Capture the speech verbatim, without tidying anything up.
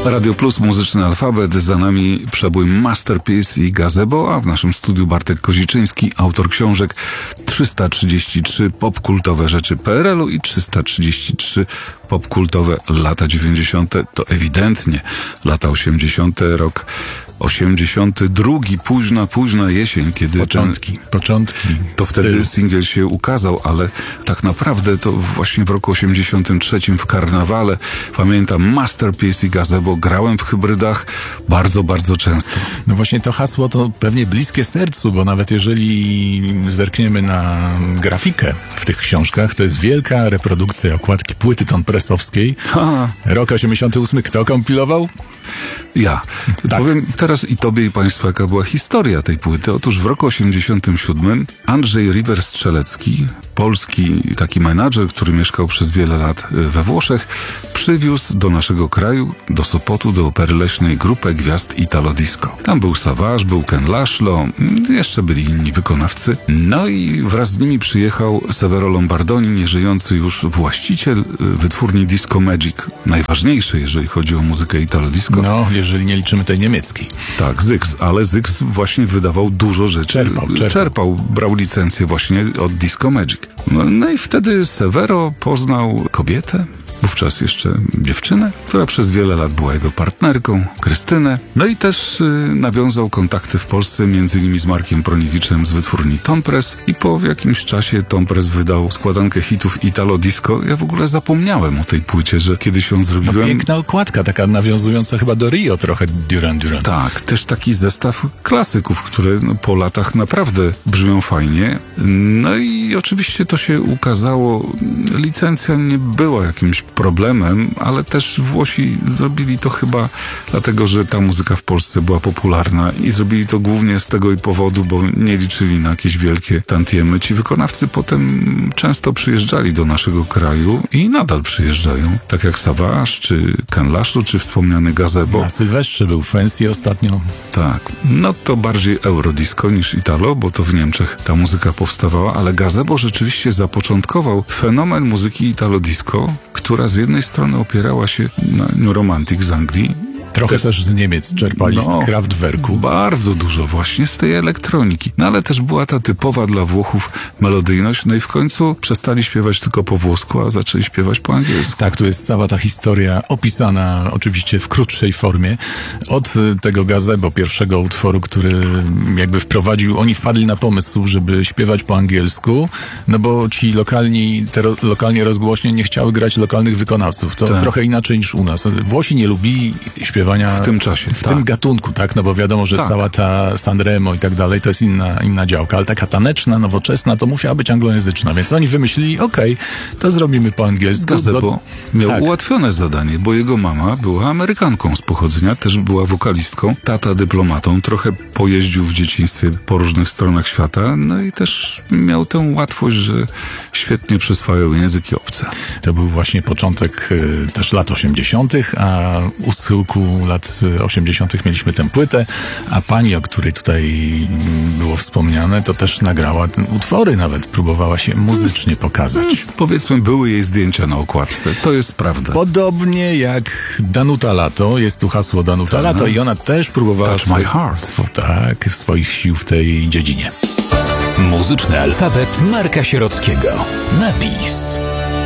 Radio Plus, muzyczny alfabet, za nami przebój Masterpiece i Gazebo, a w naszym studiu Bartek Koziczyński, autor książek trzysta trzydzieści trzy popkultowe rzeczy P R L u i trzysta trzydzieści trzy popkultowe lata dziewięćdziesiąte. To ewidentnie lata osiemdziesiąte, rok osiemdziesiąty drugi, późna, późna jesień, kiedy Początki, ten, początki. to wtedy stylu. singiel się ukazał, ale tak naprawdę to właśnie w roku osiemdziesiątym trzecim w karnawale, pamiętam, Masterpiece i Gazebo, grałem w hybrydach bardzo, bardzo często. No właśnie to hasło to pewnie bliskie sercu, bo nawet jeżeli zerkniemy na grafikę w tych książkach, to jest wielka reprodukcja okładki płyty tonpresowskiej. Ha. Rok osiemdziesiąty ósmy kto kompilował? Ja. Tak. Powiem teraz i tobie, i państwu, jaka była historia tej płyty. Otóż w roku osiemdziesiątym siódmym Andrzej River-Strzelecki, polski taki menadżer, który mieszkał przez wiele lat we Włoszech, przywiózł do naszego kraju, do Sopotu, do Opery Leśnej grupę gwiazd Italo Disco. Tam był Savage, był Ken Laszlo, jeszcze byli inni wykonawcy. No i wraz z nimi przyjechał Severo Lombardoni, nieżyjący już właściciel wytwórni Disco Magic. Najważniejszy, jeżeli chodzi o muzykę Italo Disco. No, jeżeli nie liczymy tej niemieckiej. Tak, Zyx, ale Zyx właśnie wydawał dużo rzeczy. Czerpał, czerpał. czerpał brał licencję właśnie od Disco Magic. No, no i wtedy Severo poznał kobietę, wówczas jeszcze dziewczynę, która przez wiele lat była jego partnerką, Krystynę. No i też y, nawiązał kontakty w Polsce, między innymi z Markiem Proniewiczem z wytwórni Tompress, i po jakimś czasie Tompress wydał składankę hitów Italo Disco. Ja w ogóle zapomniałem o tej płycie, że kiedyś ją zrobiłem. No, piękna okładka, taka nawiązująca chyba do Rio trochę, Duran Duran. Tak, też taki zestaw klasyków, które no, po latach naprawdę brzmią fajnie. No i oczywiście to się ukazało. Licencja nie była jakimś problemem, ale też Włosi zrobili to chyba dlatego, że ta muzyka w Polsce była popularna i zrobili to głównie z tego i powodu, bo nie liczyli na jakieś wielkie tantiemy. Ci wykonawcy potem często przyjeżdżali do naszego kraju i nadal przyjeżdżają, tak jak Savage, czy Ken Laszlo, czy wspomniany Gazebo. Na Sylwestrze był Fancy ostatnio. Tak, no to bardziej eurodisco niż Italo, bo to w Niemczech ta muzyka powstawała, ale Gazebo rzeczywiście zapoczątkował fenomen muzyki Italo-disco, która z jednej strony opierała się na New Romantic z Anglii. Trochę Też- też z Niemiec czerpali, No, z Kraftwerku. Bardzo dużo właśnie z tej elektroniki. No ale też była ta typowa dla Włochów melodyjność, no i w końcu przestali śpiewać tylko po włosku, a zaczęli śpiewać po angielsku. Tak, tu jest cała ta historia opisana oczywiście w krótszej formie. Od y, tego Gazebo, pierwszego utworu, który jakby wprowadził, oni wpadli na pomysł, żeby śpiewać po angielsku, no bo ci lokalni, te ro, lokalnie rozgłośnie nie chciały grać lokalnych wykonawców. To Tak. trochę inaczej niż u nas. Włosi nie lubili śpiewania W tym czasie, w tak. tym gatunku, tak? No bo wiadomo, że Tak. cała ta Sanremo i tak dalej to jest inna, inna działka, ale taka taneczna, nowoczesna to musiała być anglojęzyczna, więc oni wymyślili, okej, to zrobimy po angielsku. Gazebo Do- miał tak. ułatwione zadanie, bo jego mama była Amerykanką z pochodzenia, też była wokalistką, tata dyplomatą, trochę pojeździł w dzieciństwie po różnych stronach świata, no i też miał tę łatwość, że świetnie przyswajał języki obce. To był właśnie początek y, też lat osiemdziesiątych, a u schyłku lat y, osiemdziesiątych mieliśmy tę płytę, a pani, o której tutaj mm, było wspomniane, to też nagrała ten utwory, nawet próbowała się muzycznie pokazać. Powiedzmy, były jej zdjęcia na okładce, to jest prawda. Podobnie jak Danuta Lato, jest tu hasło Danuta Tak. Lato i ona też próbowała Touch my heart. swo- tak, swoich sił w tej dziedzinie. Muzyczny alfabet Marka Sierockiego. Na bis.